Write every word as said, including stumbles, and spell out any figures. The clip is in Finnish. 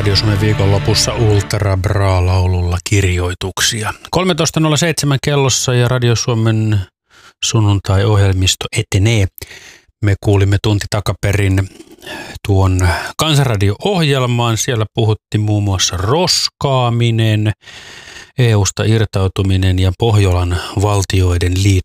Radio Suomen viikonlopussa Ultra Bra-laululla kirjoituksia. kolmetoista nolla seitsemän kellossa ja Radio Suomen sunnuntai-ohjelmisto etenee. Me kuulimme tunti takaperin tuon Kansanradio-ohjelmaan. Siellä puhuttiin muun muassa roskaaminen, E U:sta irtautuminen ja Pohjolan valtioiden liitto